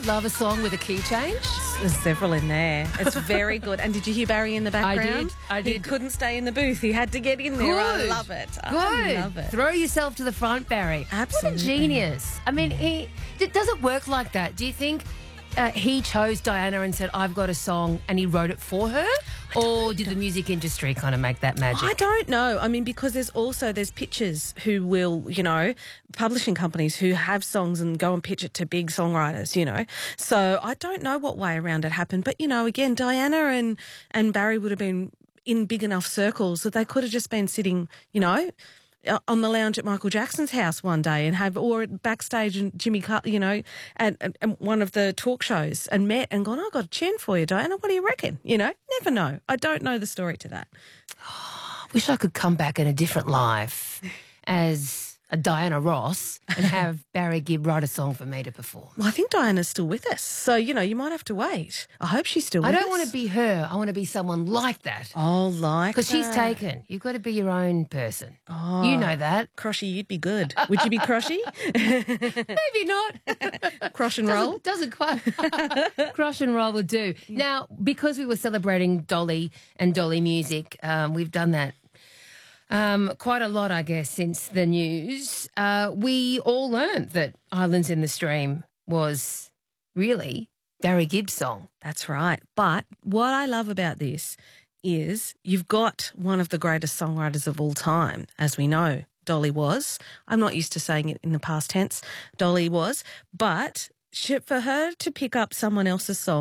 love a song with a key change? There's several in there. It's very good. And did you hear Barry in the background? I did. He couldn't stay in the booth. He had to get in there. I love it. I love it. Throw yourself to the front, Barry. Absolutely. What a genius. I mean, does it work like that? Do you think he chose Diana and said, I've got a song, and he wrote it for her? Or did the music industry kind of make that magic? I don't know. I mean, because there's pitchers who will, publishing companies who have songs and go and pitch it to big songwriters, So I don't know what way around it happened. But, again, Diana and Barry would have been in big enough circles that they could have just been sitting, on the lounge at Michael Jackson's house one day or backstage in Jimmy Carter, at one of the talk shows and met and gone, I've got a tune for you, Diana. What do you reckon? Never know. I don't know the story to that. Wish I could come back in a different life as a Diana Ross and have Barry Gibb write a song for me to perform. Well, I think Diana's still with us. So, you might have to wait. I hope she's still with us. I don't want to be her. I want to be someone like that. Oh, like Because she's taken. You've got to be your own person. Oh, you know that. Croshy, you'd be good. Would you be Croshy? Maybe not. Cross and roll? Doesn't quite. Cross and roll would do. Now, because we were celebrating Dolly and Dolly music, we've done that quite a lot, I guess, since the news. We all learned that Islands in the Stream was really Barry Gibb's song. That's right. But what I love about this is you've got one of the greatest songwriters of all time, as we know Dolly was. I'm not used to saying it in the past tense. Dolly was. But for her to pick up someone else's song